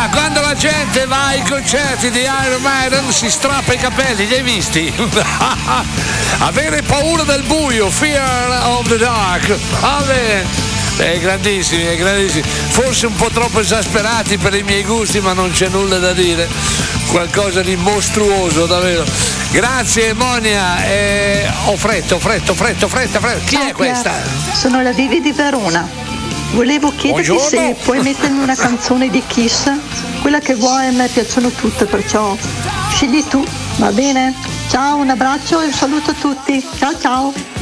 quando la gente va ai concerti di Iron Maiden si strappa i capelli, li hai visti? Avere paura del buio, fear of the dark. Grandissimi, forse un po' troppo esasperati per i miei gusti, ma non c'è nulla da dire, qualcosa di mostruoso davvero. Grazie Monia, ho fretta. Chi è questa? Sono la Vivi di Verona. Volevo chiederti se puoi mettermi una canzone di Kiss, quella che vuoi, a me piacciono tutte, perciò scegli tu, va bene? Ciao, un abbraccio e un saluto a tutti, ciao.